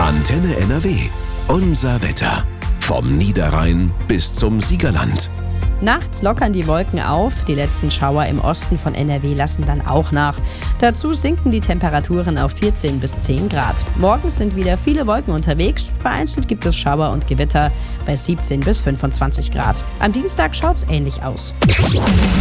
Antenne NRW. Unser Wetter. Vom Niederrhein bis zum Siegerland. Nachts lockern die Wolken auf, die letzten Schauer im Osten von NRW lassen dann auch nach. Dazu sinken die Temperaturen auf 14 bis 10 Grad. Morgens sind wieder viele Wolken unterwegs, vereinzelt gibt es Schauer und Gewitter bei 17 bis 25 Grad. Am Dienstag schaut's ähnlich aus.